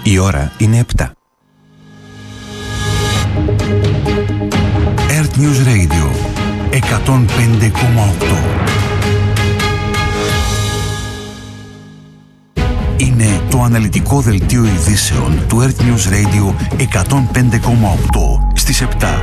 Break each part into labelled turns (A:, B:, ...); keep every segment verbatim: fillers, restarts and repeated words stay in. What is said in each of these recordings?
A: Η ώρα είναι επτά. Earth News Radio εκατόν πέντε κόμμα οκτώ. Είναι το αναλυτικό δελτίο ειδήσεων του Earth News Radio εκατόν πέντε κόμμα οκτώ στις επτά.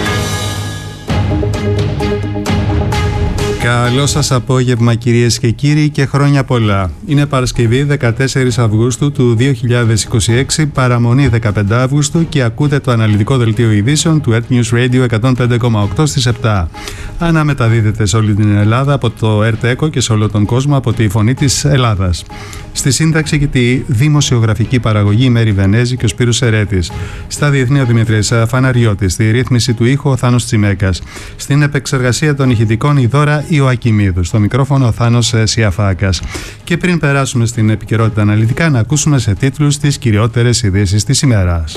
B: Καλό σας απόγευμα κυρίες και κύριοι και χρόνια πολλά. Είναι Παρασκευή δεκατέσσερις Αυγούστου του δύο χιλιάδες είκοσι έξι, παραμονή δεκαπέντε Αυγούστου και ακούτε το αναλυτικό δελτίο ειδήσεων του Earth News Radio εκατόν πέντε κόμμα οκτώ στις επτά. Αναμεταδίδεται σε όλη την Ελλάδα από το Earth Echo και σε όλο τον κόσμο από τη Φωνή της Ελλάδας. Στη σύνταξη και τη δημοσιογραφική παραγωγή η Μέρη Βενέζη και ο Σπύρος Ερέτης. Στα διεθνή ο Δημήτρης Φαναριώτης. Στη ρύθμιση του ήχου ο Θάνος Τσιμέκας. Στην επεξεργασία των ηχητικών η Δώρα Ιωακιμίδου. Στο μικρόφωνο ο Θάνος Σιαφάκας. Και πριν περάσουμε στην επικαιρότητα αναλυτικά, να ακούσουμε σε τίτλους τις κυριότερες ειδήσεις της ημέρας.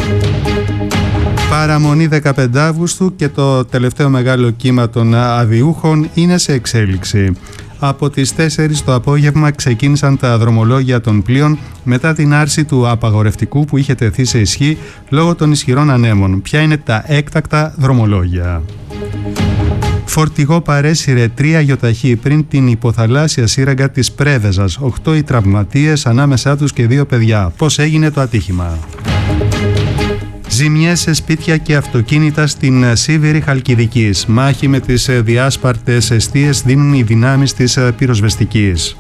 B: Παραμονή δεκαπέντε Αυγούστου και το τελευταίο μεγάλο κύμα των αδιούχων είναι σε εξέλιξη. Από τις τέσσερις το απόγευμα ξεκίνησαν τα δρομολόγια των πλοίων μετά την άρση του απαγορευτικού που είχε τεθεί σε ισχύ λόγω των ισχυρών ανέμων. Ποια είναι τα έκτακτα δρομολόγια? Φορτηγό παρέσυρε τρία γιοταχή πριν την υποθαλάσσια σύραγγα της Πρέβεζας. Οκτώ οι τραυματίες, ανάμεσά τους και δύο παιδιά. Πώς έγινε το ατύχημα? Ζημιές σε σπίτια και αυτοκίνητα στην Σίβηρη Χαλκιδικής. Μάχη με τις διάσπαρτες εστίες δίνουν οι δυνάμεις της πυροσβεστικής.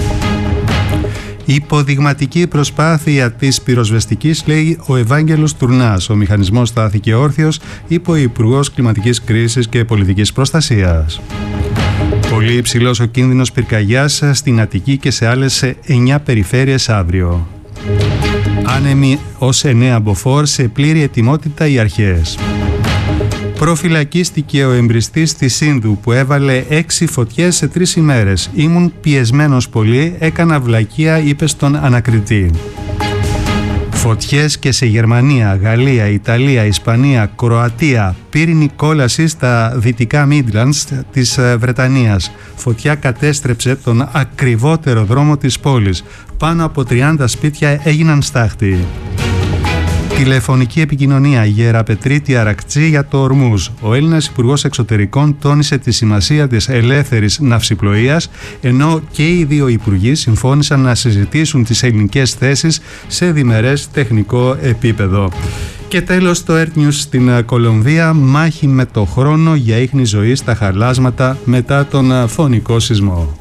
B: Υποδειγματική προσπάθεια της πυροσβεστικής, λέει ο Ευάγγελος Τουρνάς. Ο μηχανισμός στάθηκε όρθιος, είπε ο Υπουργός Κλιματικής Κρίσης και Πολιτικής Προστασίας. Πολύ υψηλός ο κίνδυνος πυρκαγιάς στην Αττική και σε άλλες εννιά περιφέρειες αύριο. Άνεμοι ως εννέα μποφόρ, σε πλήρη ετοιμότητα οι αρχές. Προφυλακίστηκε ο εμπριστής της Σύνδου που έβαλε έξι φωτιές σε τρεις ημέρες. Ήμουν πιεσμένος πολύ, έκανα βλακεία, είπε στον ανακριτή. Φωτιές και σε Γερμανία, Γαλλία, Ιταλία, Ισπανία, Κροατία. Πύρινη κόλαση στα δυτικά Midlands της Βρετανίας. Φωτιά κατέστρεψε τον ακριβότερο δρόμο της πόλης. Πάνω από τριάντα σπίτια έγιναν στάχτη. Τηλεφωνική επικοινωνία Γεραπετρίτη Αρακτσή για το Ορμούζ. Ο Έλληνας Υπουργός Εξωτερικών τόνισε τη σημασία της ελεύθερης ναυσιπλοείας, ενώ και οι δύο υπουργοί συμφώνησαν να συζητήσουν τις ελληνικές θέσεις σε διμερές τεχνικό επίπεδο. Και τέλος το Earth News στην Κολομβία, μάχη με το χρόνο για ίχνη ζωή στα χαλάσματα μετά τον φωνικό σεισμό.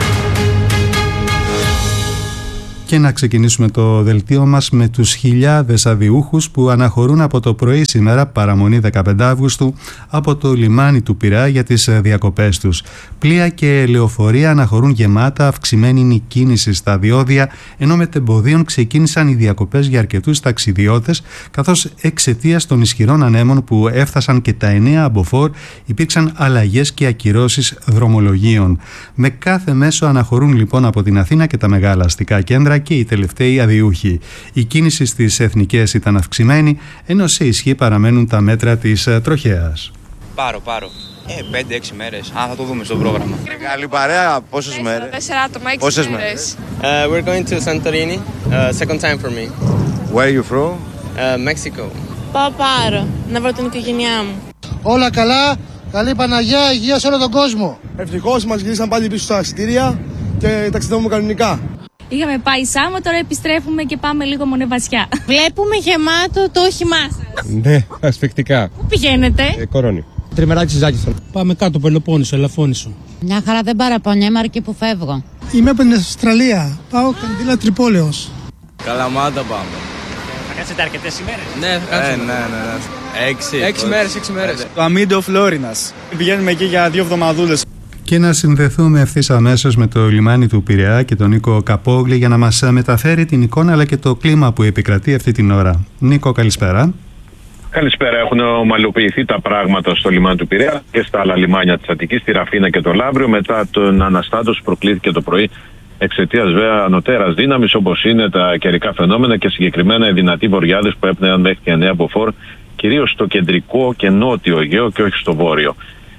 B: Και να ξεκινήσουμε το δελτίο μας με τους χιλιάδες αδιούχους που αναχωρούν από το πρωί σήμερα, παραμονή δεκαπέντε Αυγούστου, από το λιμάνι του Πειραιά για τις διακοπές τους. Πλοία και λεωφορεία αναχωρούν γεμάτα, αυξημένη είναι η κίνηση στα διόδια, ενώ μετεμποδίων ξεκίνησαν οι διακοπές για αρκετούς ταξιδιώτες, καθώς εξαιτίας των ισχυρών ανέμων που έφτασαν και τα εννέα αμποφόρ, υπήρξαν αλλαγές και ακυρώσεις δρομολογίων. Με κάθε μέσο αναχωρούν λοιπόν από την Αθήνα και τα μεγάλα αστικά κέντρα και οι τελευταίοι αδιούχοι. Η κίνηση στις εθνικές ήταν αυξημένη, ενώ σε ισχύ παραμένουν τα μέτρα της τροχέας.
C: Πάρω, πάρω. Ε, πέντε έξι μέρες. Α, θα το δούμε στο πρόγραμμα.
D: Καλή παρέα, πόσες μέρες?
E: Τέσσερα άτομα, έξι μέρες.
C: Uh, we're going to Santorini. Uh, second time for me.
D: Where are you from?
C: Uh, Mexico.
E: Πάω πάρω, να βρω την οικογένειά μου.
F: Όλα καλά, καλή Παναγιά, υγεία σε όλο τον κόσμο.
G: Ευτυχώς μας γυρίσαν πάλι πίσω στα εισιτήρια και ταξιδεύουμε κανονικά.
H: Είχαμε πάει Σάμο, τώρα επιστρέφουμε και πάμε λίγο Μονεβασιά.
E: Βλέπουμε γεμάτο το όχημά σας.
I: Ναι, ασφικτικά.
H: Πού πηγαίνετε?
I: Ε, Κορώνη. Τριμεράκι Ζάκησον.
J: Πάμε κάτω, Πελοπόννησο, Ελαφώνησο.
K: Μια χαρά, δεν παραπονιέμαι αρκεί που φεύγω.
F: Είμαι από την Αυστραλία, πάω Καντήλα Τρυπόλεως.
C: Καλαμάτα πάμε.
J: Θα κάτσετε αρκετές ημέρες?
C: Ναι, θα κάτσουμε. Ε, ναι, ναι, ναι. Έξι. Έξι μέρες, έξι μέρες.
G: Το Αμίντο Φλόρινας. Πηγαίνουμε εκεί για δύο εβδομαδούλες.
B: Και να συνδεθούμε ευθύς αμέσως με το λιμάνι του Πειραιά και τον Νίκο Καπόγλη για να μας μεταφέρει την εικόνα αλλά και το κλίμα που επικρατεί αυτή την ώρα. Νίκο, καλησπέρα.
L: Καλησπέρα. Έχουν ομαλοποιηθεί τα πράγματα στο λιμάνι του Πειραιά και στα άλλα λιμάνια της Αττικής, στη Ραφίνα και το Λαύριο, μετά τον αναστάτωση που προκλήθηκε το πρωί εξαιτίας βέβαια ανωτέρας δύναμης, όπως είναι τα καιρικά φαινόμενα και συγκεκριμένα οι δυνατοί βοριάδες που έπνεαν μέχρι και εννέα μποφόρ, κυρίως στο κεντρικό και νότιο Αιγαίο και όχι στο βόρειο.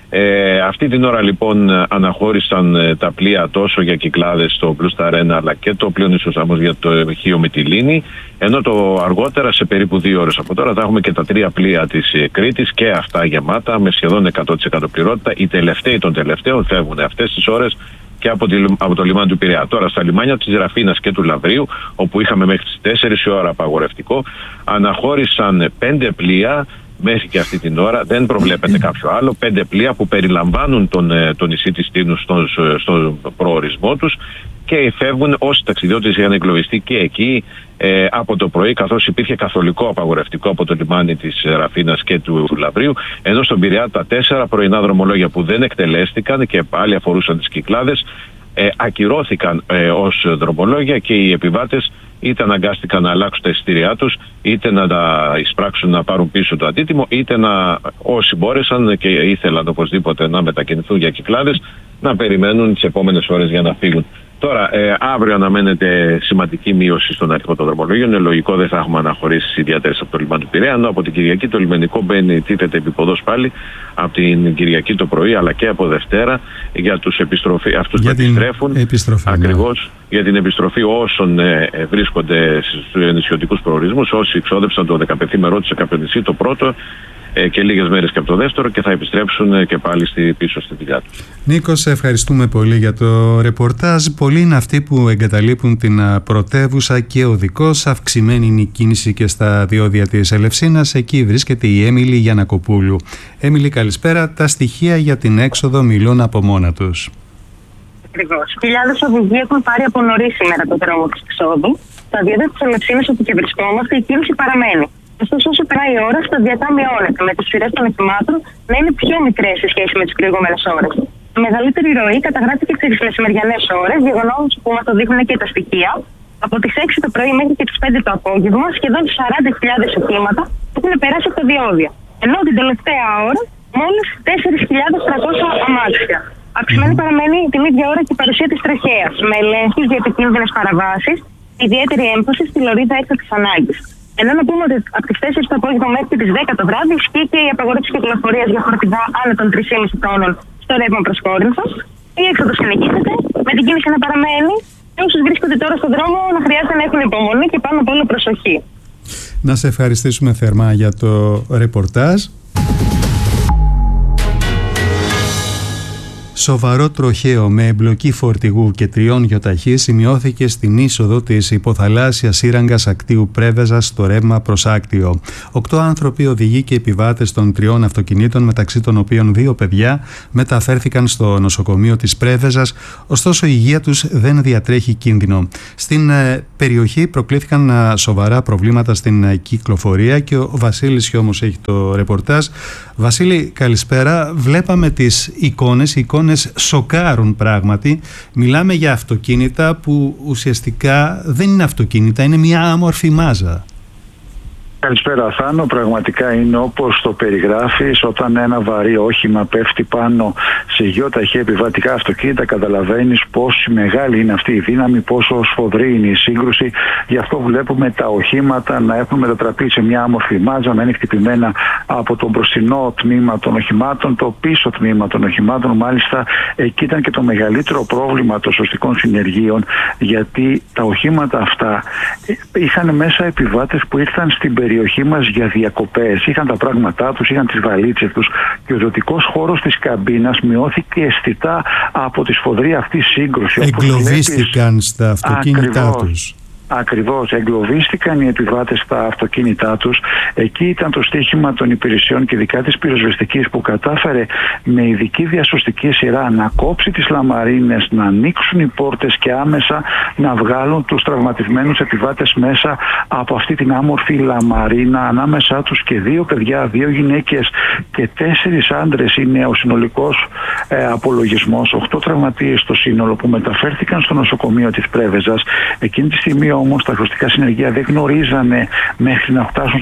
L: Ε, αυτή την ώρα λοιπόν αναχώρησαν ε, τα πλοία τόσο για Κυκλάδες στο Blue Star ένα αλλά και το πλοίο Νησοσάμος για το Χίο Μυτιλήνη, ενώ το αργότερα σε περίπου δύο ώρες από τώρα θα έχουμε και τα τρία πλοία της ε, Κρήτης και αυτά γεμάτα με σχεδόν εκατό τοις εκατό πληρότητα. Οι τελευταίοι των τελευταίων φεύγουν αυτές τις ώρες και από, τη, από το λιμάνι του Πειραιά. Τώρα στα λιμάνια της Ραφίνας και του Λαβρίου, όπου είχαμε μέχρι τις τέσσερις η ώρα απαγορευτικό, αναχώρησαν πέντε πλοία. Μέχρι και αυτή την ώρα δεν προβλέπεται κάποιο άλλο. Πέντε πλοία που περιλαμβάνουν τον, το νησί της Τίνους στον, στον προορισμό τους και φεύγουν όσοι ταξιδιώτες είχαν εγκλωβιστεί και εκεί ε, από το πρωί, καθώς υπήρχε καθολικό απαγορευτικό από το λιμάνι της Ραφίνας και του Λαβρίου, ενώ στον Πειραιά τα τέσσερα πρωινά δρομολόγια που δεν εκτελέστηκαν και πάλι αφορούσαν τις Κυκλάδες ε, ακυρώθηκαν ε, ως δρομολόγια και οι επιβάτες είτε αναγκάστηκαν να αλλάξουν τα εισιτήριά τους, είτε να τα εισπράξουν να πάρουν πίσω το αντίτιμο, είτε να όσοι μπόρεσαν και ήθελαν οπωσδήποτε να μετακινηθούν για Κυκλάδες, να περιμένουν τις επόμενες ώρες για να φύγουν. Τώρα, ε, αύριο αναμένεται σημαντική μείωση στον αριθμό των δρομολόγιων. Είναι λογικό, δεν θα έχουμε αναχωρήσεις ιδιαίτερες από το λιμάνι του Πειραιά. Ενώ από την Κυριακή το λιμενικό μπαίνει, τίθεται επίποδος πάλι από την Κυριακή το πρωί, αλλά και από Δευτέρα για τους επιστροφή, αυτούς που επιστρέφουν. Ακριβώς ναι. Για την επιστροφή όσων ε, ε, βρίσκονται στους νησιωτικούς προορισμούς, όσοι εξόδεψαν το δεκαπενθήμερό τους σε κάποιο νησί, το πρώτο. Και λίγες μέρες και από το δεύτερο και θα επιστρέψουν και πάλι στη, πίσω στη δουλειά τους.
B: Νίκο, σε ευχαριστούμε πολύ για το ρεπορτάζ. Πολλοί είναι αυτοί που εγκαταλείπουν την πρωτεύουσα και οδικώς. Αυξημένη είναι η κίνηση και στα διόδια της Ελευσίνας. Εκεί βρίσκεται η Έμιλη Γιαννακοπούλου. Έμιλη, καλησπέρα. Τα στοιχεία για την έξοδο μιλούν από μόνα τους.
M: Ακριβώς. Χιλιάδες οδηγοί έχουν πάρει από νωρίς σήμερα το δρόμο της εξόδου. Στα διόδια της Ελευσίνας, όπου και βρισκόμαστε, η κίνηση παραμένει. Ωστόσο, όσο περάει η ώρα, σταδιακά μειώνεται, με τις σειρές των οχημάτων να είναι πιο μικρές σε σχέση με τις προηγούμενες ώρες. Η μεγαλύτερη ροή καταγράφηκε στις μεσημεριανές ώρες, γεγονός που μας το δείχνουν και τα στοιχεία. Από τις έξι το πρωί μέχρι και τις πέντε το απόγευμα, σχεδόν σαράντα χιλιάδες οχήματα έχουν περάσει από τα διόδια. Ενώ την τελευταία ώρα, μόλις τέσσερις χιλιάδες τριακόσια αμάξια. Αυξημένη παραμένει την ίδια ώρα και η παρουσία της τροχέας, με ελέγχους για επικίνδυνες παραβάσεις, ιδιαίτερη έμφαση στη λωρίδα έκτακτης ανάγκης. Ενώ να πούμε ότι από τις τέσσερις το απόγευμα μέχρι τις δέκα το βράδυ ισχύει και η απαγόρευση κυκλοφορίας για φορτηγά άνω των τρία κόμμα πέντε τόνων στο ρεύμα προς Κόρινθος. Η έξοδος συνεχίζεται, με την κίνηση να παραμένει. Και όσους βρίσκονται τώρα στον δρόμο να χρειάζεται να έχουν υπομονή και πάνω απ' όλο προσοχή.
B: Να σε ευχαριστήσουμε θερμά για το ρεπορτάζ. Σοβαρό τροχαίο με εμπλοκή φορτηγού και τριών γιοταχή σημειώθηκε στην είσοδο της υποθαλάσσιας σύραγγας ακτίου Πρέβεζας στο ρεύμα προς Άκτιο. Οκτώ άνθρωποι, οδηγοί και επιβάτες των τριών αυτοκινήτων, μεταξύ των οποίων δύο παιδιά, μεταφέρθηκαν στο νοσοκομείο της Πρέβεζας, ωστόσο η υγεία τους δεν διατρέχει κίνδυνο. Στην ε, περιοχή προκλήθηκαν ε, σοβαρά προβλήματα στην ε, κυκλοφορία και ο Βασίλης όμως έχει το ρεπορτάζ. Βασίλη, καλησπέρα. Βλέπαμε τις εικόνες, οι εικόνες σοκάρουν πράγματι. Μιλάμε για αυτοκίνητα που ουσιαστικά δεν είναι αυτοκίνητα, είναι μια άμορφη μάζα.
N: Καλησπέρα Θάνο, πραγματικά είναι όπως το περιγράφεις. Όταν ένα βαρύ όχημα πέφτει πάνω σε γιοταχή επιβατικά αυτοκίνητα, καταλαβαίνεις πόσο μεγάλη είναι αυτή η δύναμη, πόσο σφοδρή είναι η σύγκρουση. Γι' αυτό βλέπουμε τα οχήματα να έχουν μετατραπεί σε μια άμορφη μάζα, να είναι χτυπημένα από το μπροστινό τμήμα των οχημάτων, το πίσω τμήμα των οχημάτων. Μάλιστα εκεί ήταν και το μεγαλύτερο πρόβλημα των σωστικών συνεργείων, γιατί τα οχήματα αυτά είχαν μέσα επιβάτες που ήρθαν στην περιοχή περιοχή μας για διακοπές. Είχαν τα πράγματά τους, είχαν τις βαλίτσες τους και ο ζωτικός χώρος της καμπίνας μειώθηκε αισθητά από τη σφοδρή αυτή σύγκρουση.
B: Εγκλωβίστηκαν στα αυτοκίνητά
N: Ακριβώς.
B: τους.
N: Ακριβώς, εγκλωβίστηκαν οι επιβάτες στα αυτοκίνητά τους. Εκεί ήταν το στοίχημα των υπηρεσιών και ειδικά της πυροσβεστικής, που κατάφερε με ειδική διασωστική σειρά να κόψει τις λαμαρίνες, να ανοίξουν οι πόρτες και άμεσα να βγάλουν τους τραυματισμένους επιβάτες μέσα από αυτή την άμορφη λαμαρίνα. Ανάμεσά τους και δύο παιδιά, δύο γυναίκες και τέσσερις άντρες είναι ο συνολικός ε, απολογισμός. Οχτώ τραυματίες στο σύνολο που μεταφέρθηκαν στο νοσοκομείο της Πρέβεζας. Εκείνη τη στιγμή όμως τα χρηστικά συνεργεία δεν γνωρίζανε μέχρι να φτάσουν στο σημείο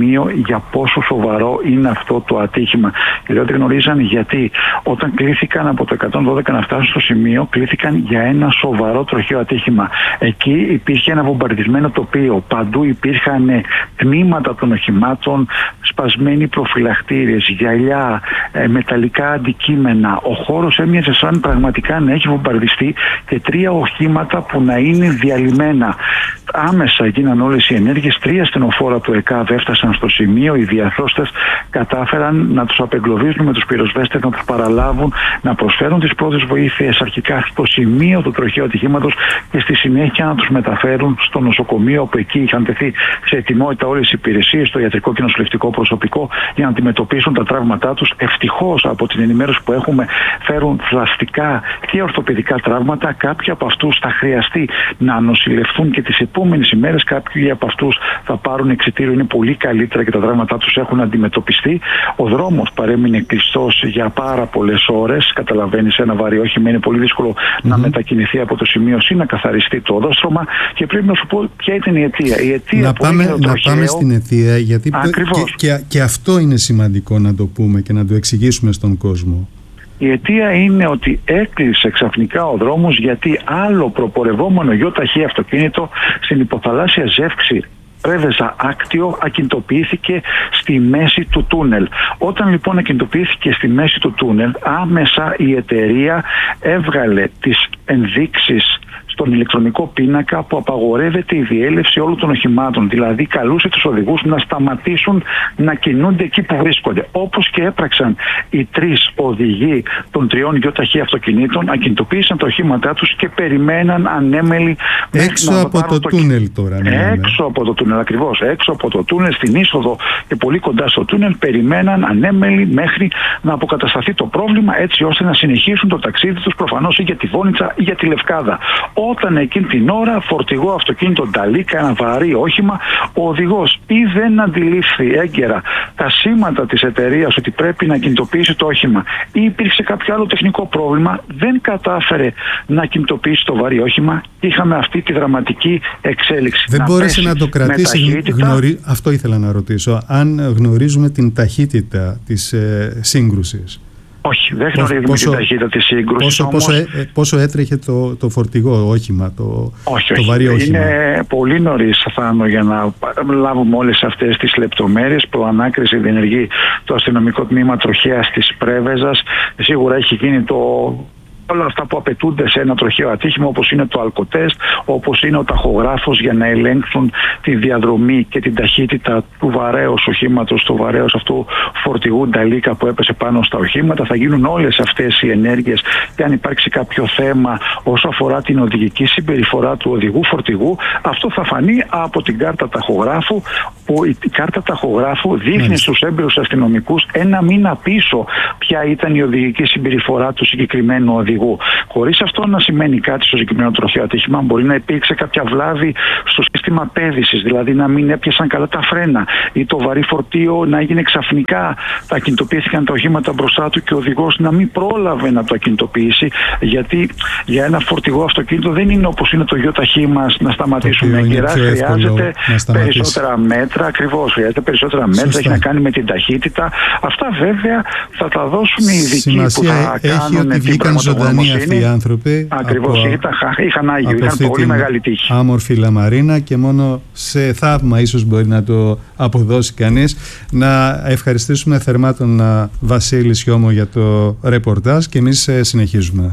N: σημείο για πόσο σοβαρό είναι αυτό το ατύχημα. Και δεν γνωρίζαν γιατί. Όταν κλήθηκαν από το εκατόν δώδεκα να φτάσουν στο σημείο, κλήθηκαν για ένα σοβαρό τροχαίο ατύχημα. Εκεί υπήρχε ένα βομβαρδισμένο τοπίο. Παντού υπήρχαν τμήματα των οχημάτων, σπασμένοι προφυλακτήρες, γυαλιά, μεταλλικά αντικείμενα. Ο χώρος έμοιαζε σαν πραγματικά να έχει βομβαρδιστεί και τρία οχήματα που να είναι διαλυμένα. Άμεσα γίναν όλες οι ενέργειες. Τρία στενοφόρα του ΕΚΑΒ έφτασαν στο σημείο. Οι διαθρόστες κατάφεραν να τους απεγκλωβίσουν με τους πυροσβέστες, να τους παραλάβουν, να προσφέρουν τις πρώτες βοήθειες αρχικά στο σημείο του τροχαίου ατυχήματος και στη συνέχεια να τους μεταφέρουν στο νοσοκομείο, όπου εκεί είχαν τεθεί σε ετοιμότητα όλες οι υπηρεσίες, το ιατρικό και νοσηλευτικό προσωπικό για να αντιμετωπίσουν τα τραύματά τους. Ευτυχώς, από την ενημέρωση που έχουμε, φέρουν πλαστικά και ορθοπαιδικά τραύματα. Κάποιοι από αυτούς θα χρειαστεί να νοσηλευτούν και τις επόμενες ημέρες. Κάποιοι από αυτούς θα πάρουν εξιτήριο, είναι πολύ καλύτερα και τα τραύματά τους έχουν αντιμετωπιστεί. Ο δρόμος παρέμεινε κλειστός για πάρα πολλές ώρες. Καταλαβαίνεις, ένα βαρύ όχημα είναι πολύ δύσκολο mm-hmm. να μετακινηθεί από το σημείο ή να καθαριστεί το οδόστρωμα. Και πρέπει να σου πω ποια ήταν η αιτία. Η αιτία
B: να
N: που
B: πάμε,
N: το
B: να
N: τροχαίο,
B: πάμε στην αιτία, γιατί και, και, και αυτό είναι σημαντικό να το πούμε και να το εξηγήσουμε στον κόσμο.
N: Η αιτία είναι ότι έκλεισε ξαφνικά ο δρόμος γιατί άλλο προπορευόμενο γιοταχή αυτοκίνητο στην υποθαλάσσια ζεύξη Πρέβεζα Άκτιο ακινητοποιήθηκε στη μέση του τούνελ. Όταν λοιπόν ακινητοποιήθηκε στη μέση του τούνελ, άμεσα η εταιρεία έβγαλε τις ενδείξεις στον ηλεκτρονικό πίνακα που απαγορεύεται η διέλευση όλων των οχημάτων. Δηλαδή καλούσε τους οδηγούς να σταματήσουν να κινούνται εκεί που βρίσκονται. Όπως και έπραξαν οι τρεις οδηγοί των τριών γιοταχή αυτοκινήτων, ακινητοποίησαν τα οχήματά τους και περιμέναν ανέμελοι
B: έξω
N: να
B: από το, το τούνελ τώρα. Ναι,
N: έξω από το τούνελ, ακριβώς. Έξω από το τούνελ, στην είσοδο και πολύ κοντά στο τούνελ, περιμέναν ανέμελοι μέχρι να αποκατασταθεί το πρόβλημα, έτσι ώστε να συνεχίσουν το ταξίδι τους προφανώς ή για τη Βόνιτσα ή για τη Λευκάδα. Όταν εκείνη την ώρα φορτηγό αυτοκίνητο Νταλίκα, ένα βαρύ όχημα, ο οδηγός ή δεν αντιλήφθη έγκαιρα τα σήματα της εταιρείας ότι πρέπει να κινητοποιήσει το όχημα, ή υπήρξε κάποιο άλλο τεχνικό πρόβλημα, δεν κατάφερε να κινητοποιήσει το βαρύ όχημα και είχαμε αυτή τη δραματική εξέλιξη.
B: Δεν
N: να
B: μπόρεσε να το κρατήσει. Γνωρί... Αυτό ήθελα να ρωτήσω. Αν γνωρίζουμε την ταχύτητα της ε, σύγκρουσης.
N: Όχι, δεν γνωρίζουμε πόσο, την ταχύτητα της σύγκρουσης.
B: Πόσο,
N: όμως...
B: πόσο, ε, πόσο έτρεχε το, το φορτηγό όχημα, το,
N: όχι,
B: το
N: όχι.
B: βαρύ όχημα.
N: Είναι πολύ νωρίς, Θάνο, για να λάβουμε όλες αυτές τις λεπτομέρειες. Προανάκριση διενεργεί το αστυνομικό τμήμα τροχέας της Πρέβεζας. Σίγουρα έχει γίνει το... όλα αυτά που απαιτούνται σε ένα τροχαίο ατύχημα, όπως είναι το αλκοτέστ, όπως είναι ο ταχογράφος για να ελέγξουν τη διαδρομή και την ταχύτητα του βαρέως οχήματος, του βαρέως αυτού φορτηγού Νταλίκα που έπεσε πάνω στα οχήματα. Θα γίνουν όλες αυτές οι ενέργειες και αν υπάρξει κάποιο θέμα όσο αφορά την οδηγική συμπεριφορά του οδηγού φορτηγού, αυτό θα φανεί από την κάρτα ταχογράφου, που η κάρτα ταχογράφου δείχνει στους έμπειρους αστυνομικούς ένα μήνα πίσω ποια ήταν η οδηγική συμπεριφορά του συγκεκριμένου οδηγού. Χωρίς αυτό να σημαίνει κάτι στο συγκεκριμένο τροχαίο ατύχημα, μπορεί να υπήρξε κάποια βλάβη στο σύστημα πέδησης, δηλαδή να μην έπιασαν καλά τα φρένα ή το βαρύ φορτίο να έγινε ξαφνικά, τα ακινητοποιήθηκαν τα οχήματα μπροστά του και ο οδηγός να μην πρόλαβε να το ακινητοποιήσει, γιατί για ένα φορτηγό αυτοκίνητο δεν είναι όπως είναι το γιοταχή μας να σταματήσουμε έγκαιρα. Χρειάζεται περισσότερα μέτρα, ακριβώς, χρειάζεται περισσότερα μέτρα, Σωστά. Έχει να κάνει με την ταχύτητα. Αυτά βέβαια θα τα δώσουν οι ειδικοί
B: Σημασία
N: που θα
B: έχει
N: κάνουν
B: ότι βγήκαν ζωντανοί αυτοί οι άνθρωποι.
N: Ακριβώς, από, είχαν, είχαν άγιο, είχαν πολύ μεγάλη τύχη.
B: Άμορφη Λαμαρίνα και μόνο σε θαύμα ίσως μπορεί να το αποδώσει κανείς. Να ευχαριστήσουμε θερμά τον Βασίλη Σιώμο για το ρεπορτάζ και εμείς συνεχίζουμε.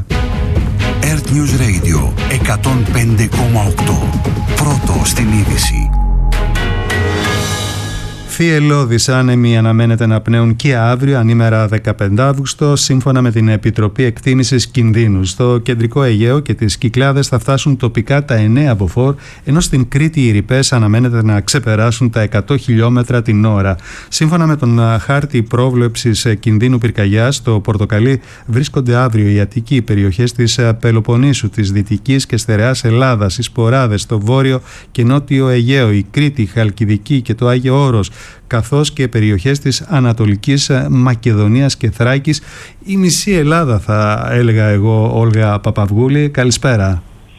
A: Earth News Radio εκατόν πέντε κόμμα οκτώ. Πρώτο στην είδηση.
B: Θυελλώδεις άνεμοι αναμένεται να πνέουν και αύριο, ανήμερα δεκαπέντε Αυγούστου, σύμφωνα με την Επιτροπή Εκτίμησης Κινδύνου. Στο κεντρικό Αιγαίο και τις Κυκλάδες θα φτάσουν τοπικά τα εννέα μποφόρ, ενώ στην Κρήτη οι ρηπές αναμένεται να ξεπεράσουν τα εκατό χιλιόμετρα την ώρα. Σύμφωνα με τον χάρτη πρόβλεψης κινδύνου πυρκαγιάς, στο Πορτοκαλί βρίσκονται αύριο οι Αττικοί, περιοχές της Πελοποννήσου, της Δυτικής και Στερεάς Ελλάδας, οι Σποράδες, στο Βόρειο και Νότιο Αιγαίο, η Κρήτη, η Χαλκιδική και το Άγιο Όρος, καθώς και περιοχές της Ανατολικής Μακεδονίας και Θράκης. Η μισή Ελλάδα, θα έλεγα εγώ, Όλγα Παπαυγούλη. Καλησπέρα.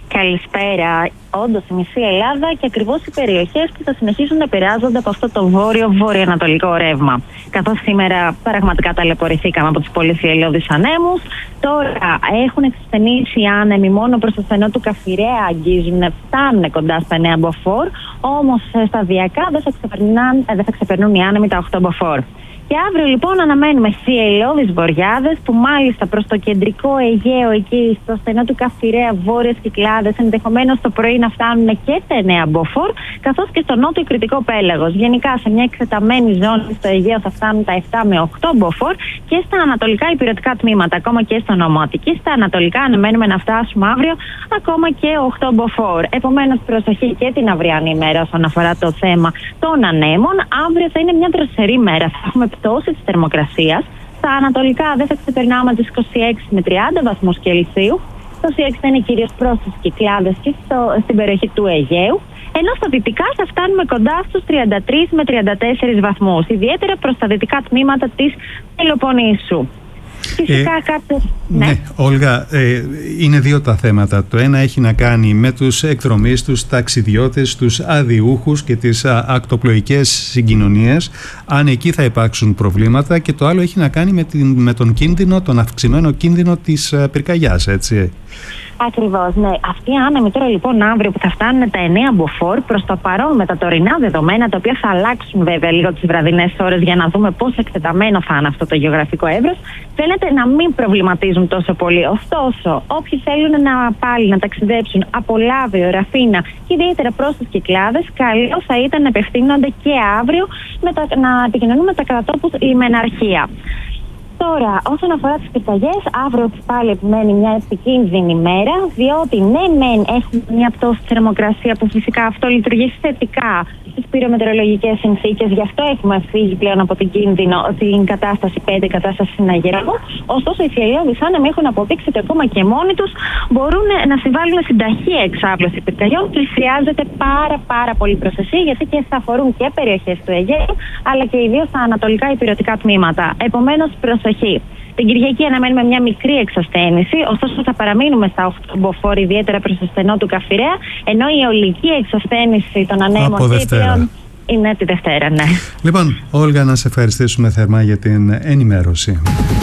M: Καλησπέρα. Όντως η μισή Ελλάδα και ακριβώς οι περιοχές που θα συνεχίσουν να επηρεάζονται από αυτό το βόρειο-βορειοανατολικό ρεύμα. Καθώς σήμερα πραγματικά ταλαιπωρηθήκαμε από τους πολυθυελλώδεις ανέμους, τώρα έχουν εξασθενήσει οι άνεμοι μόνο προς το στενό του Καφιρέα, αγγίζουν, φτάνουν κοντά στα εννέα μποφόρ, όμως σταδιακά δεν θα, δεν θα ξεπερνούν οι άνεμοι τα οκτώ μποφόρ. Και αύριο λοιπόν αναμένουμε θυελλώδεις βοριάδες που μάλιστα προς το κεντρικό Αιγαίο, εκεί στο στενό του Καφιρέα, βόρειες Κυκλάδες, ενδεχομένως το πρωί να φτάνουν και τα εννέα μποφόρ, καθώς και στο νότιο Κρητικό Πέλαγος. Γενικά σε μια εκτεταμένη ζώνη στο Αιγαίο θα φτάνουν τα επτά με οκτώ μποφόρ και στα ανατολικά υπηρετικά τμήματα, ακόμα και στο νομό Αττικής. Στα ανατολικά αναμένουμε να φτάσουμε αύριο ακόμα και οκτώ μποφόρ. Επομένως, προσοχή και την αυριανή ημέρα όσον αφορά το θέμα των ανέμων. Αύριο θα είναι μια δροσερή μέρα. Θα έχουμε πτώση της θερμοκρασίας. Στα ανατολικά δεν θα ξεπερνάμε τις είκοσι έξι με τριάντα βαθμούς Κελσίου. είκοσι έξι θα είναι κυρίως προς τις Κυκλάδες και στο, στην περιοχή του Αιγαίου. Ενώ στα δυτικά θα φτάνουμε κοντά στους τριάντα τρεις με τριάντα τέσσερις βαθμούς, ιδιαίτερα προς τα δυτικά τμήματα της Πελοποννήσου. Φυσικά ε, κάποιες...
B: Ναι, ναι Όλγα, ε, είναι δύο τα θέματα. Το ένα έχει να κάνει με τους εκδρομείς, τους ταξιδιώτες, τους αδιούχους και τις α, ακτοπλοϊκές συγκοινωνίες, αν εκεί θα υπάρξουν προβλήματα, και το άλλο έχει να κάνει με, την, με τον κίνδυνο, τον αυξημένο κίνδυνο της α, πυρκαγιάς, έτσι.
M: Ακριβώς, ναι. Αυτοί οι άνεμοι τώρα λοιπόν αύριο που θα φτάνουν τα εννέα μποφόρ, προς το παρόν με τα τωρινά δεδομένα, τα οποία θα αλλάξουν βέβαια λίγο τις βραδινές ώρες για να δούμε πώς εκτεταμένο θα είναι αυτό το γεωγραφικό εύρος, φαίνεται να μην προβληματίζουν τόσο πολύ. Ωστόσο, όποιοι θέλουν να πάλι να ταξιδέψουν από Λάβιο, Ραφίνα και ιδιαίτερα προς τις Κυκλάδες, καλό θα ήταν να επευθύνονται και αύριο με τα, να επικοινωνούν με τα κατατόπους λιμεναρχεία. Τώρα, όσον αφορά τις πυρκαγιές, αύριο πάλι επιμένει μια επικίνδυνη μέρα, διότι ναι, μεν έχουμε μια πτώση θερμοκρασία που φυσικά αυτό λειτουργεί θετικά στις πυρομετεωρολογικές συνθήκες, γι' αυτό έχουμε φύγει πλέον από την κίνδυνο, την κατάσταση πέντε, κατάσταση συναγερμού. Ωστόσο, οι θυελλώδεις άνεμοι έχουν αποδείξει ότι ακόμα και μόνοι τους μπορούν να συμβάλλουν στην ταχεία εξάπλωση πυρκαγιών και χρειάζεται πάρα πάρα πολύ προσοχή, γιατί και θα αφορούν και περιοχές του Αιγαίου, αλλά και ιδίως τα ανατολικά υπηρετικά τμήματα. Επομένως, προσοχή. Την Κυριακή αναμένουμε μια μικρή εξασθένηση, ωστόσο θα παραμείνουμε στα οκτώ μποφόρ, ιδιαίτερα προς το στενό του Καφιρέα, ενώ η αιωλική εξασθένηση των ανέμων και πλέον είναι τη Δευτέρα, ναι.
B: Λοιπόν, Όλγα, να σε ευχαριστήσουμε θερμά για την ενημέρωση.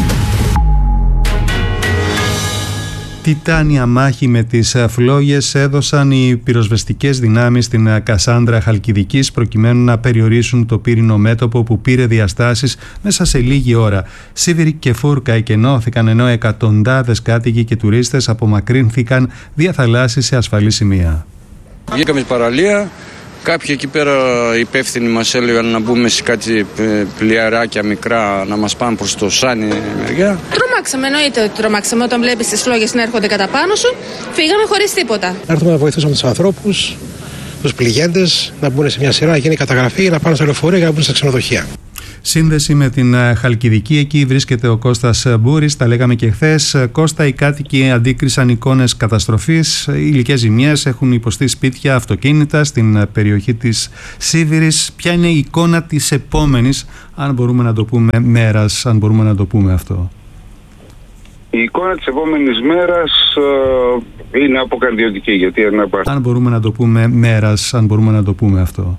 B: Τιτάνια μάχη με τις φλόγες έδωσαν οι πυροσβεστικές δυνάμεις στην Κασάνδρα Χαλκιδικής προκειμένου να περιορίσουν το πύρινο μέτωπο που πήρε διαστάσεις μέσα σε λίγη ώρα. Σίβηροι και φούρκα εκενώθηκαν, ενώ εκατοντάδες κάτοικοι και τουρίστες απομακρύνθηκαν δια θαλάσση σε ασφαλή σημεία.
O: Βγήκαμε στην παραλία. Κάποιοι εκεί πέρα υπεύθυνοι μας έλεγαν να μπούμε σε κάτι πλοιαράκια μικρά να μας πάνε προς το Σάνι μεριά.
E: Τρομάξαμε, εννοείται ότι τρομάξαμε. Όταν βλέπεις τις φλόγες να έρχονται κατά πάνω σου, φύγαμε χωρίς τίποτα.
F: Να έρθουμε να βοηθήσουμε τους ανθρώπους, τους πληγέντες, να μπουν σε μια σειρά, να γίνει καταγραφή, να πάνε στο λεωφορείο για να μπουν στα ξενοδοχεία.
B: Σύνδεση με την Χαλκιδική, εκεί βρίσκεται ο Κώστας Μπούρης, τα λέγαμε και χθες. Κώστα, οι κάτοικοι αντίκρισαν εικόνες καταστροφής, υλικές ζημιές, έχουν υποστεί σπίτια, αυτοκίνητα στην περιοχή της Σίβηρης. Ποια είναι η εικόνα της επόμενης, αν μπορούμε να το πούμε, μέρας, αν μπορούμε να το πούμε αυτό?
P: Η εικόνα της επόμενης μέρας uh, είναι αποκαρδιωτική, γιατί αν μπορούμε να το πούμε μέρας, αν μπορούμε να το πούμε αυτό.